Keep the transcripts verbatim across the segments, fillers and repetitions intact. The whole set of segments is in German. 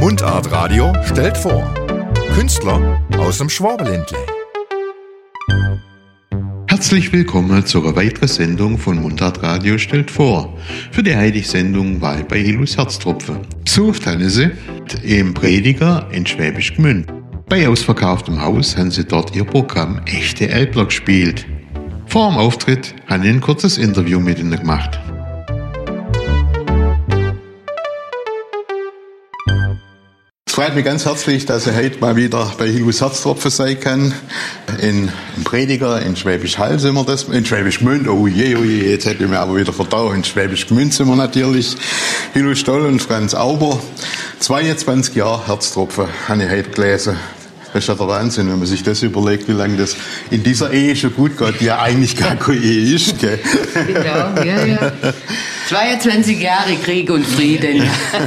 Mundart Radio stellt vor. Künstler aus dem Schwabenländle. Herzlich willkommen zu einer weiteren Sendung von Mundart Radio stellt vor. Für die heutige Sendung war ich bei Hilus Herztropfen. Besucht haben sie im Prediger in Schwäbisch Gmünd. Bei ausverkauftem Haus haben sie dort ihr Programm Echte Elbler gespielt. Vor dem Auftritt haben sie ein kurzes Interview mit ihnen gemacht. Es freut mich ganz herzlich, dass ich heute mal wieder bei Hilus Herztropfen sein kann. In, in Prediger, in Schwäbisch Hall sind wir das, in Schwäbisch Gmünd, oh je, oh je, jetzt hätte ich mir aber wieder verdaut. In Schwäbisch Gmünd sind wir natürlich. Hilus Stoll und Franz Auber. zweiundzwanzig Jahre Herztropfen, habe ich heute gelesen. Das ist ja der Wahnsinn, wenn man sich das überlegt, wie lange das in dieser Ehe schon gut geht, die ja eigentlich gar keine Ehe ist, gell? Genau, ja, ja. zweiundzwanzig Jahre Krieg und Frieden.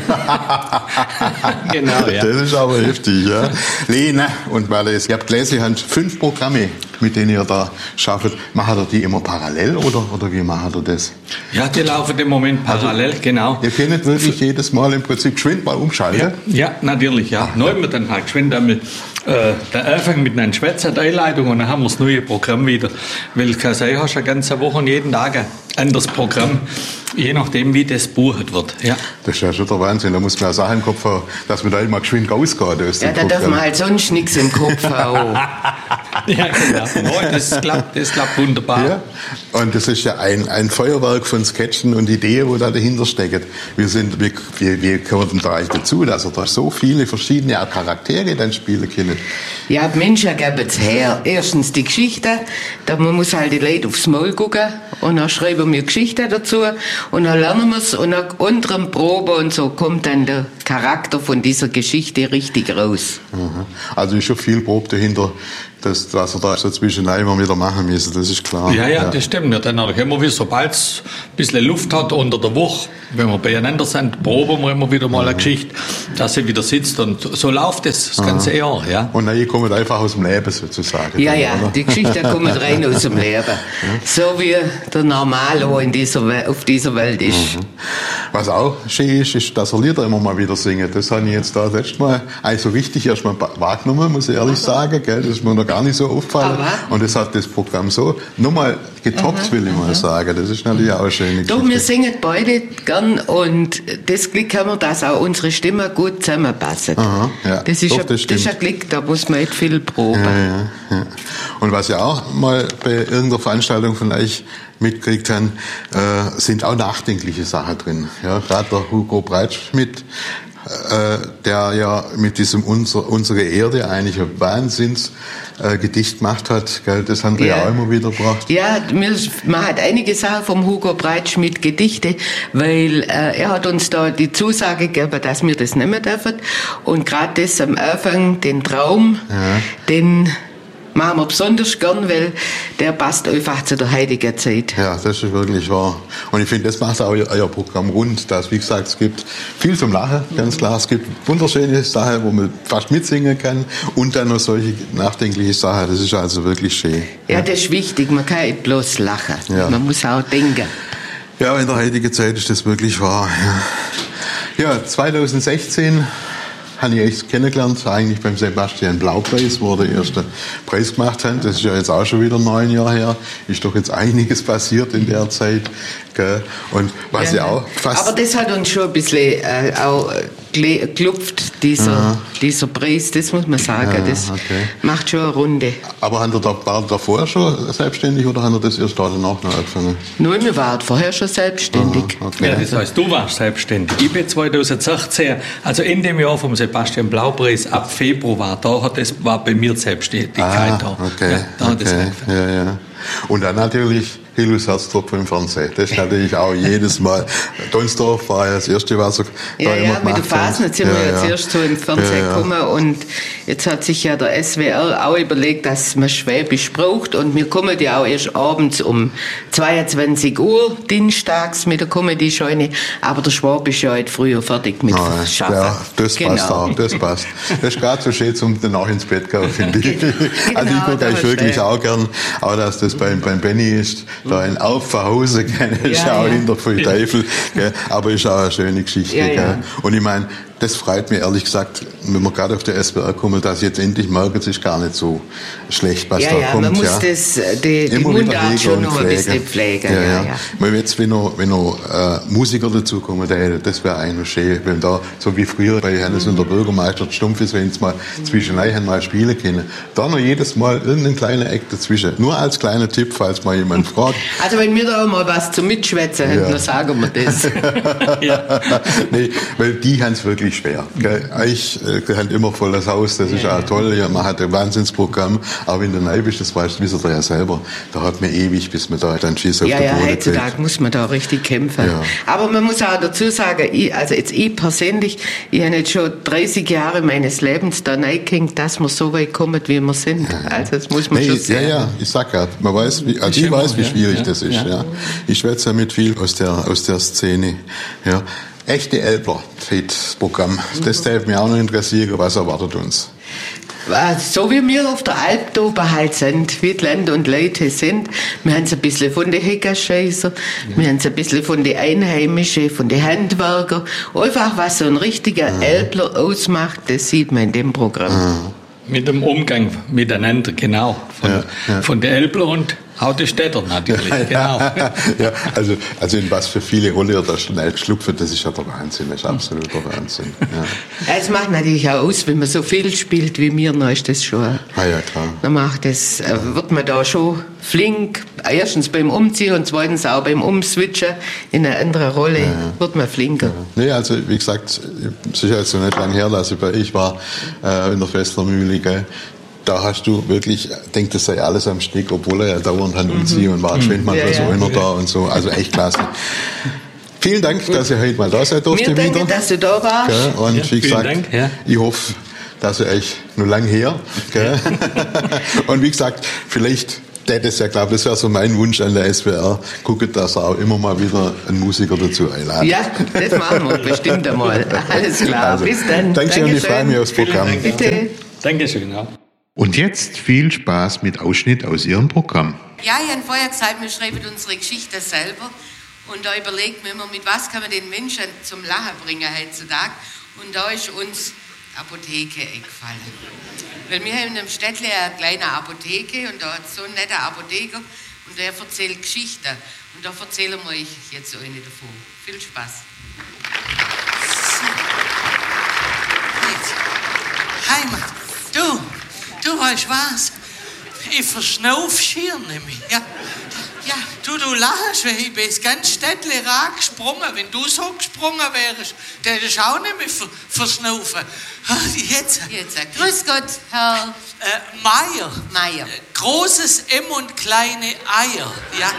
Genau, ja. Das ist aber heftig, ja. Lena und Wallace, ihr habt gelesen, ihr habt fünf Programme, mit denen ihr da schafft. Macht ihr die immer parallel oder, oder wie macht ihr das? Ja, die laufen im Moment parallel, also, genau. Ihr könnt wirklich jedes Mal im Prinzip geschwind mal umschalten? Ja, ja, natürlich, ja. Neu mit dann halt geschwind einmal äh, der Anfang mit einer Schwätzer der Einleitung und dann haben wir das neue Programm wieder. Weil ich kann sagen, hast du eine ganze Woche und jeden Tag ein anderes Programm, je nachdem, wie das bucht wird. Ja. Das ist ja schon der Wahnsinn. Da muss man ja Sachen im Kopf haben, dass man da immer geschwind rausgeht. Ja, da darf man halt sonst nichts im Kopf haben. Ja, genau. No, das klappt, das klappt wunderbar. Ja. Und das ist ja ein, ein Feuerwerk von Sketchen und Ideen, die da dahinter stecken. Wir sind, wie, wie, wie kommen denn da eigentlich dazu, dass er da so viele verschiedene Charaktere dann spielen können? Ja, die Menschen geben es her. Erstens die Geschichte. Da man muss halt die Leute aufs Maul gucken und dann schreiben wir Geschichte dazu und dann lernen wir es und nach unteren Probe und so kommt dann der Charakter von dieser Geschichte richtig raus. Mhm. Also ist schon viel Probe dahinter, dass, dass er da so zwischendurch immer wieder machen müssen, das ist klar. Ja, ja, ja. Das stimmt. Ja, dann immer wieder, sobald es ein bisschen Luft hat unter der Woche, wenn wir beieinander sind, proben wir immer wieder mal eine Geschichte, dass sie wieder sitzt und so läuft das das ganze Jahr. Ja. Und dann kommt einfach aus dem Leben sozusagen. Ja, dann, ja, oder? Die Geschichte kommt rein aus dem Leben. So wie der Normalo in dieser, auf dieser Welt ist. Mhm. Was auch schön ist, ist, dass er Lieder immer mal wieder singen. Das habe ich jetzt da letztes Mal eigentlich so richtig erst mal wahrgenommen, muss ich ehrlich sagen. Gell? Das ist mir noch gar nicht so aufgefallen. Aha. Und das hat das Programm so nochmal getoppt, aha, will ich mal sagen. Das ist natürlich auch eine schöne Geschichte. Doch, wir singen beide gern und das Glück haben wir, dass auch unsere Stimmen gut zusammenpassen. Aha, ja. Das ist, Doch, das, ein, das ist ein Glück, da muss man nicht viel proben. Ja, ja, ja. Und was ich auch mal bei irgendeiner Veranstaltung von euch mitgekriegt haben, äh, sind auch nachdenkliche Sachen drin. Ja, gerade der Hugo Breitschmidt, äh, der ja mit diesem Unser, Unsere Erde eigentlich ein Wahnsinns äh, Gedicht gemacht hat, gell? Das haben wir ja auch immer wieder gebracht. Ja, mir, man hat einige Sachen vom Hugo Breitschmidt Gedichte, weil äh, er hat uns da die Zusage gegeben, dass wir das nicht mehr dürfen. Und gerade das am Anfang, den Traum, ja, den machen wir besonders gern, weil der passt einfach zu der heutigen Zeit. Ja, das ist wirklich wahr. Und ich finde, das macht auch euer, euer Programm rund, dass, wie gesagt, es gibt viel zum Lachen, ganz klar. Es gibt wunderschöne Sachen, wo man fast mitsingen kann und dann noch solche nachdenkliche Sachen. Das ist also wirklich schön. Ja, ja, das ist wichtig. Man kann nicht bloß lachen. Ja. Man muss auch denken. Ja, in der heutigen Zeit ist das wirklich wahr. Ja, ja zwanzig sechzehn habe ich echt kennengelernt, eigentlich beim Sebastian Blau-Preis, wo wir den ersten Preis gemacht haben. Das ist ja jetzt auch schon wieder neun Jahre her. Ist doch jetzt einiges passiert in der Zeit. Gell? Und was ja, ja auch fast... Aber das hat uns schon ein bisschen äh, auch geklopft, dieser, dieser Preis, das muss man sagen. Ja, das okay. macht schon eine Runde. Aber hat er da, war er davor schon selbstständig oder hat er das erst danach noch angefangen? Nein, wir waren vorher schon selbstständig. Aha, okay. Ja, das heißt, du warst selbstständig. Ich bin zwanzig sechzehn, also in dem Jahr vom Sebastian Blau-Preis, ab Februar war da, hat das war bei mir die Selbstständigkeit ah, da. Okay, ja, da okay. Hat das ja, ja. Und dann natürlich Hilus Herztropfen im Fernsehen. Das natürlich auch jedes Mal. Donsdorf war ja das erste, was er ja, da ja, immer mit der Fasnet sind ja, wir ja. jetzt erst so im Fernsehen ja, ja. gekommen und jetzt hat sich ja der S W R auch überlegt, dass man Schwäbisch braucht und wir kommen ja auch erst abends um zweiundzwanzig Uhr dienstags mit der Comedy-Scheune, aber der Schwab ist ja heute früher fertig mit ah, Schaffen. Ja, das genau. passt auch, das passt. Das ist gerade so schön zum danach ins Bett gehen, finde ich. Genau, also ich gucke eigentlich wirklich schön. auch gern, auch dass das beim, beim Benny ist, da ein Auf zu Hause, gell, ist ja, auch ja. hinter viel Teufel, gell, aber ist auch eine schöne Geschichte. Ja, gell. ja. Und ich meine, das freut mich ehrlich gesagt, wenn wir gerade auf der S W R kommen, dass ich jetzt endlich merke, es ist gar nicht so schlecht, was ja, da ja, kommt. Man muss ja. das, die, die Mundart schon noch ein bisschen pflegen. Ja, ja. Ja, ja. Weil jetzt, wenn noch, wenn noch äh, Musiker dazukommen, das wäre eigentlich schön, wenn da, so wie früher bei Hannes mhm. und der Bürgermeister stumpf ist, wenn es mal mhm. zwischendurch mal spielen können, da noch jedes Mal irgendein kleiner Eck dazwischen. Nur als kleiner Tipp, falls mal jemand fragt. Also wenn wir da mal was zum Mitschwätzen ja. haben, dann sagen wir das. ja. Nee, weil die haben es wirklich schwer. Gell? Ich äh, haben immer voll das Haus, das ist ja auch toll, ja, man hat ein Wahnsinnsprogramm, aber in der Neib ist, das weißt, wisst ihr ja selber, da hat man ewig, bis man da dann Schieß auf ja, der ja, Boden kriegt. heutzutage muss man da richtig kämpfen. Ja. Aber man muss auch dazu sagen, ich, also jetzt ich persönlich, ich habe jetzt schon dreißig Jahre meines Lebens da reingehängt, dass wir so weit kommen, wie wir sind. Ja. Also das muss man nee, schon sagen. Ja, ja, ich sag ja, man weiß, wie, also ich weiß, wie schwierig ja. das ist. Ja. Ja. Ich schwätze ja mit viel aus der, aus der Szene. Ja. Echte Elbler, das Programm. Das darf mich auch noch interessieren, was erwartet uns? So wie wir auf der Alp da oben halt sind, wie die Land und Leute sind, wir haben es ein bisschen von den Heckerscheißer, ja. wir haben es ein bisschen von den Einheimischen, von den Handwerkern, einfach was so ein richtiger ja. Elbler ausmacht, das sieht man in dem Programm. Ja. Mit dem Umgang miteinander, genau, von, ja, ja. von den Elbler und auch die Städter natürlich, genau. ja, also, also in was für viele Rolle er da schnell schlupft, das ist ja der Wahnsinn, das ist absoluter Wahnsinn. Ja. Es macht natürlich auch aus, wenn man so viel spielt wie mir, dann ist das schon, ah, ja, klar. Dann macht das, wird man da schon flink, erstens beim Umziehen und zweitens auch beim Umswitchen in eine andere Rolle, ja. wird man flinker. Ja. Nee, also wie gesagt, es ist jetzt so nicht lange her, dass ich bei ich war äh, in der Festlermühle, gell. Da hast du wirklich, denkt, das sei alles am Stück, obwohl er ja dauernd hat umziehen und war ein Schwindmann ja, so ja. einer da und so. Also echt klasse. Vielen Dank, dass ihr heute mal da seid durfte. Mir danke, wieder. dass du da warst. Gell? Und ja, wie gesagt, Dank, ja. ich hoffe, dass ihr euch noch lang her. Gell? Und wie gesagt, vielleicht das ist ja, glaube ich, das wäre so mein Wunsch an der S W R. Guckt, dass er auch immer mal wieder einen Musiker dazu einladen. Ja, das machen wir bestimmt einmal. Alles klar. Also, bis dann. Dankeschön, ich freue mich aufs Programm. Dank, bitte. Dankeschön, ja. Und jetzt viel Spaß mit Ausschnitt aus Ihrem Programm. Ja, ich habe vorher gesagt, wir schreiben unsere Geschichte selber. Und da überlegt man immer, mit was kann man den Menschen zum Lachen bringen heutzutage. Und da ist uns Apotheke eingefallen. Weil wir haben in einem Städtle eine kleine Apotheke und da hat so ein netter Apotheker und der erzählt Geschichten. Und da erzählen wir euch jetzt so eine davon. Viel Spaß. So. Heimat, du, du weißt was? Ich verschnauf schier nämlich. Ja, ja, du, du lachst, weil ich bin das ganze Städtle rar gesprungen. Wenn du so gesprungen wärst, der hättest auch nicht mehr ver verschnaufen. Jetzt. Jetzt. Grüß Gott, Herr äh, Meier. Meier. Großes M und kleine Eier. Ja.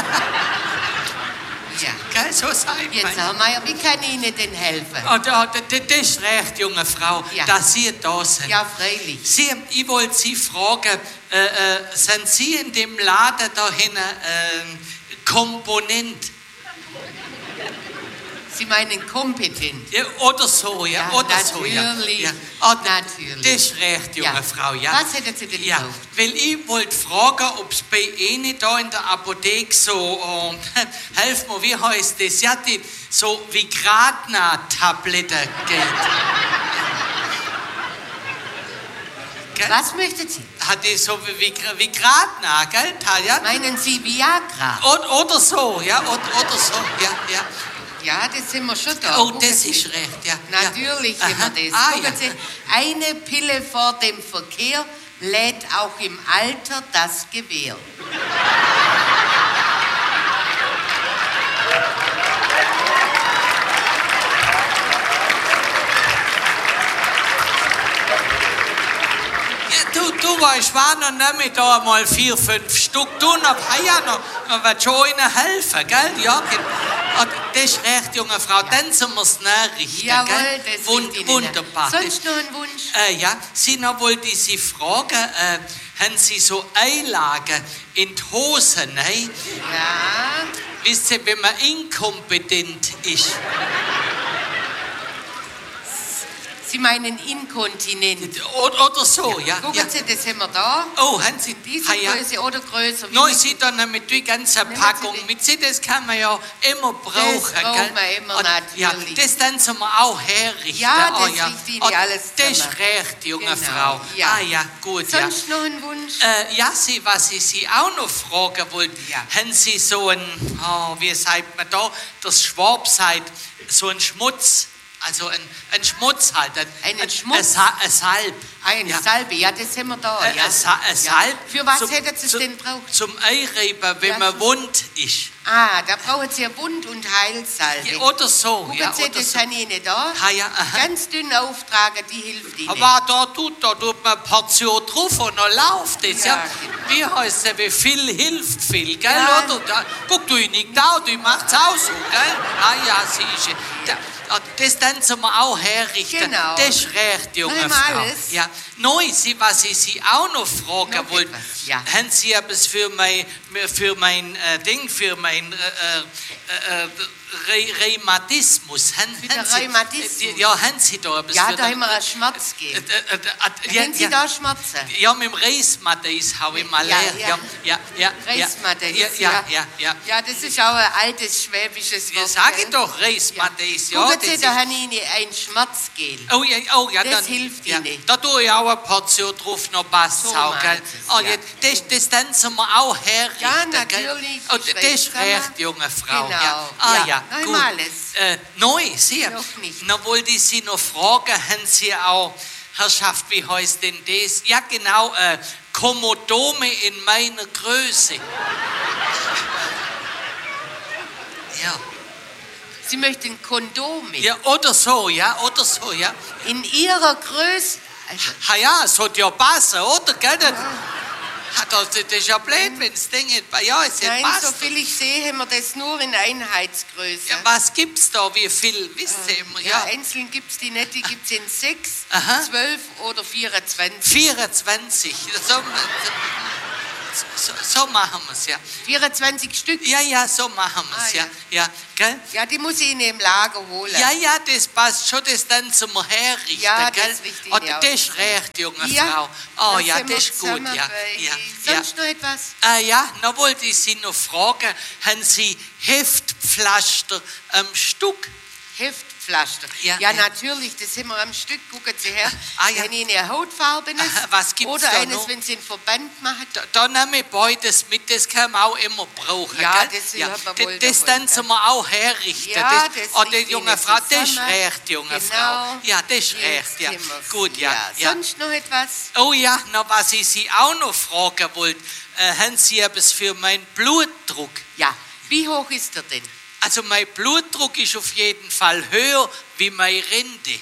Ja. Gell, so sagt man. Jetzt, Herr Meier, wie kann ich Ihnen denn helfen? Oh, da, da, das ist recht, junge Frau, ja. dass Sie da sind. Ja, freilich. Sie, ich wollte Sie fragen, äh, äh, sind Sie in dem Laden da hinten äh, Komponent? Sie meinen kompetent? Ja, oder so, ja, ja oder so, ja. Natürlich, ja. Oh, natürlich. Das ist recht, junge ja. Frau, ja. Was hätten Sie denn ja. gekauft? Weil ich wollte fragen, ob es bei Ihnen da in der Apotheke so, oh, helf mir, wie heißt das? Ja, die so Vigratna-Tabletten geht. Was möchten Sie? Hat die so wie Vigratna, gell, Talja? Meinen Sie Viagra? Oder, oder so, ja, oder, oder so, ja, ja. Ja, das sind wir schon da. Oh, Gucken das Sie. Ist recht, ja. Natürlich ja. haben wir das. Ah, Gucken ja. Sie, eine Pille vor dem Verkehr lädt auch im Alter das Gewehr. Du, du weißt, war noch nicht da mal vier, fünf Stück. Du noch, ah ja, noch, noch wird schon ihnen helfen, gell? Ja, das ist recht, junge Frau. Dann sind wir es nachrichten, Jawohl, gell? Das Wund, wunderbar. Sonst noch ein Wunsch? Äh, ja, Sie noch wollte ich Sie fragen, äh, haben Sie so Einlagen in die Hosen, ne? Ja. Wisst ihr, wenn man inkompetent ist? Sie meinen Inkontinent. Oder, oder so, ja. Gucken ja. Sie, das haben wir da. Oh, haben Sie Diese ah, ja. Größe oder größer. Nein, Sie dann mit die ganze Nehmen Packung. Sie die. Mit Sie, das kann man ja immer brauchen. Das braucht gell? man immer, Und, ja, natürlich. das dann zum auch herrichten. Ja, das oh, richte ich Und alles Das zusammen. ist recht, junge Genau, Frau. ja. Ah ja, gut, Sonst noch ein Wunsch? ja. Äh, ja, Sie, was ich Sie auch noch fragen wollte, Ja. haben Sie so ein, oh, wie sagt man da, das Schwab sagt, so ein Schmutz, also ein, ein Schmutz halt. Ein, Einen ein, Schmutz? Ein, Sa- ein Salb. Eine ja. Salbe, ja, das haben wir da. Äh, ja. ein, Sa- ein Ja. Salb. Für was zum- hätten Sie es zum- denn braucht? Zum Einreiben, wenn Ja, man zum- wund ist. Ah, da brauchen Sie Wund- und Heilsalbe. Ja, oder so. Gucken ja, Sie, oder das so. habe ich nicht da. Ah, ja, aha. Ganz dünn auftragen, die hilft Ihnen. Aber da tut, da tut man eine Portion drauf und dann läuft es. Ja. Ja. Wie heißt es, wie viel hilft viel, gell? Ja. Oder? Da, guck, du nicht da, du machst auch so, gell? Ah ja, siehst du. Da, das dann zum auch herrichten. Genau. Das ist recht, junge Nein, Frau. alles. Ja. Neu, Sie, was ich Sie auch noch fragen Noch wollte, etwas, ja. haben Sie etwas für mein, für mein äh, Ding, für mein äh, äh, äh, Re Rheumatismus? Haben, Für den haben Sie, Rheumatismus? äh, Ja, haben Sie da etwas Ja, für da den- haben wir einen Schmerz äh, gegeben. äh, äh, äh, Haben Sie da Schmerzen? ja, mit dem Reismatis habe ich mal Ja, leer. ja. Ja, ja, ja. Reismatis, ja. Ja, ja, ja. Ja, das ist auch ein altes schwäbisches Ja, Wort. sag ich gell? doch, Reismatis. Ja, Gucken Sie, das da ist- habe ich Ihnen ein Schmerzgel. Oh ja, oh ja, Das dann, hilft ja, Ihnen. Da tue ich auch eine Portion drauf, noch passt So auch, meint gell? es, Oh, ja. ja. Das, das dann zum wir auch herrichten, Ja, gell? natürlich, Oh, das das recht ist zusammen. recht, junge Frau. Genau, Ja. Ah ja. ja, Noch gut. immer alles. Äh, neu, sehr. Noch nicht. Na, wollte ich Sie noch fragen, haben Sie auch, Herrschaft, wie heißt denn das? Ja, genau, äh, Komodome in meiner Größe. Ja. Sie möchten Kondome. Ja, oder so, ja, oder so, ja. In Ihrer Größe. Also, Ha ja, es hat ja passen, oder? Gell? Das, ha, das, das ist ja blöd, wenn das Ding nicht, ja, es nein, passt. so viel ich sehe, haben wir das nur in Einheitsgröße. Ja, was gibt's da, wie viel, wisst ihr immer, Ja, ja? einzeln gibt es die nicht, die gibt es in sechs, Aha. zwölf oder vierundzwanzig. vierundzwanzig, so, so, so machen wir es, ja. vierundzwanzig Stück. Ja, ja, so machen wir es, Ah, ja. ja. Gell? Ja, die muss ich Ihnen im Lager holen. Ja, ja, das passt schon, das dann zum Herrichten, Ja, gell? das richte ich Und Ihnen das aus. ist recht, junge Ja, Frau. Oh da ja, sind wir das ist gut, zusammen ja. bei- ja, ja. Sonst noch etwas? Ah ja, na wollte ich Sie noch fragen, haben Sie Heftpflaster am Stück? Heftpflaster. Ja, Ja, ja. natürlich, das haben wir am Stück. Gucken Sie her. Ah, ja. Wenn Ihnen ein hautfarbenes Aha, was gibt's oder da eines, noch? wenn Sie einen Verband machen. Da, da nehme ich beides mit, das kann man auch immer brauchen. Ja, gell? das hat man D- wohl Das davon, dann zum wir auch herrichten. Ja, das, das oh, die liegt junge Ihnen Frau, das ist zusammen. recht, junge Genau. Frau. Ja, das ist Jetzt recht, ja. sind wir's. Gut, ja. ja. Sonst noch etwas? Oh ja, na, was ich Sie auch noch fragen wollte, äh, haben Sie etwas für meinen Blutdruck? Ja. Wie hoch ist er denn? Also mein Blutdruck ist auf jeden Fall höher wie meine Rente.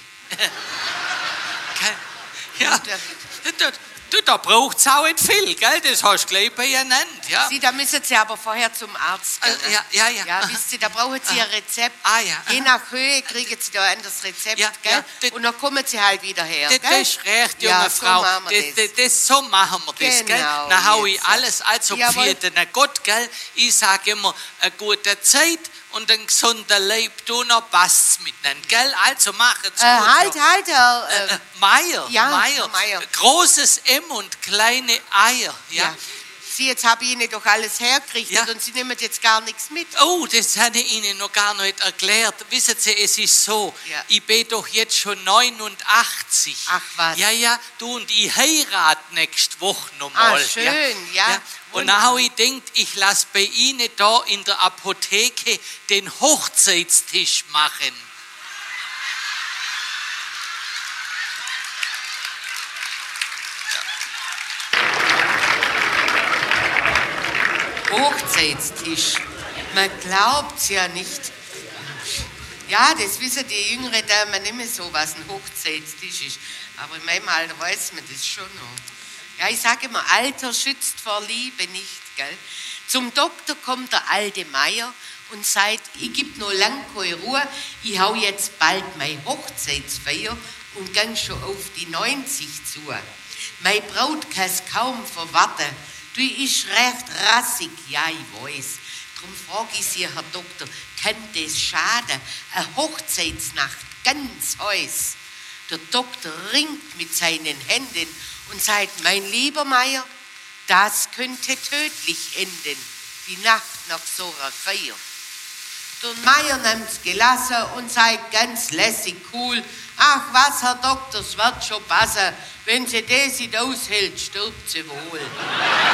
Gell? Ja, da, da, da braucht es auch nicht viel, gell? Das hast du gleich benannt, ja. Sie, da müssen Sie aber vorher zum Arzt gehen. Äh, ja, ja, ja. Ja, Aha. wisst ihr, da brauchen Sie ein Rezept. Ah, ja, Je aha. nach Höhe kriegen Sie da ein anderes Rezept, Ja, gell? ja, das- Und dann kommen Sie halt wieder her, Das, gell? das ist recht, junge Ja, so Frau. machen wir das, das. das, das, so machen wir das, gell? Genau, Dann hau ich jetzt. alles, also Jawohl. gefällt Gott, gell? Ich sage immer, eine gute Zeit und ein gesunder Leib, du noch passt's miteinander, gell? Also machen's Äh, gut. halt, ja. halt, Herr, äh, Äh, Meier, Ja, Meier. Meier. Großes M und kleine Eier, ja. ja. Sie, jetzt habe ich Ihnen doch alles hergerichtet Ja. und Sie nehmen jetzt gar nichts mit. Oh, das habe ich Ihnen noch gar nicht erklärt. Wissen Sie, es ist so, Ja. ich bin doch jetzt schon neunundachtzig. Ach, was. Ja, ja, du und ich heirate nächste Woche Ah, nochmal. schön, ja. Und dann habe ich gedacht, ich lasse bei Ihnen da in der Apotheke den Hochzeitstisch machen. Hochzeitstisch. Man glaubt's ja nicht. Ja, das wissen die jüngere Damen nicht mehr so, was ein Hochzeitstisch ist. Aber in meinem Alter weiß man das schon noch. Ja, ich sage immer, Alter schützt vor Liebe nicht, gell? Zum Doktor kommt der alte Meier und sagt, ich gebe noch lang keine Ruhe, ich hau jetzt bald meine Hochzeitsfeier und gang schon auf die neunzig zu. Meine Braut kann's kaum verwarten. Du ist recht rassig, ja, ich weiß. Drum frage ich Sie, Herr Doktor, kann das schaden? Eine Hochzeitsnacht, ganz heiß. Der Doktor ringt mit seinen Händen und sagt, mein lieber Meier, das könnte tödlich enden, die Nacht nach so einer Feier. Der Meier nimmt's gelassen und sagt ganz lässig cool, ach was, Herr Doktor, es wird schon passen, wenn sie das nicht aushält, stirbt sie wohl.